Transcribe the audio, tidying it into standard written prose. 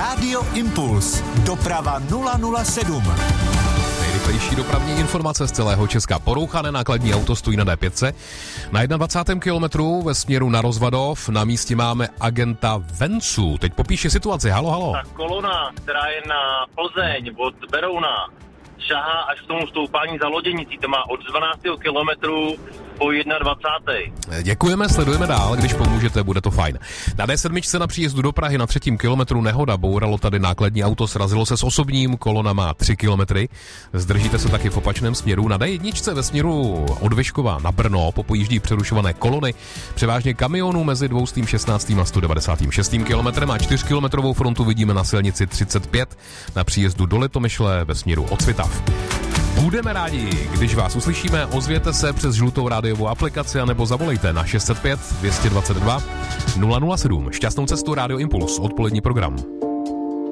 Rádio Impuls. Doprava 007. Nejrychlejší dopravní informace z celého Česka. Porouchané nákladní auto stojí na D5. Na 21. kilometru ve směru na Rozvadov na místě máme agenta Vencu. Teď popíše situaci. Halo. Ta kolona, která je na Plzeň od Berouna, šahá až k tomu stoupání za Loděnicí. To má od 12. kilometru po 21. Děkujeme, sledujeme dál, když pomůžete, bude to fajn. Na D7 na příjezdu do Prahy na 3. kilometru nehoda, bouralo tady nákladní auto, srazilo se s osobním, kolona má 3 kilometry. Zdržíte se taky v opačném směru. Na D1 ve směru od Vyškova na Brno popojíždí přerušované kolony, převážně kamionů mezi 216. a 196. kilometrem a 4 kilometrovou frontu vidíme na silnici 35 na příjezdu do Litomyšle ve směru od Svitav. Budeme rádi, když vás uslyšíme, ozvěte se přes žlutou rádiovou aplikaci anebo zavolejte na 605 222 007. Šťastnou cestu, Rádio Impuls, odpolední program.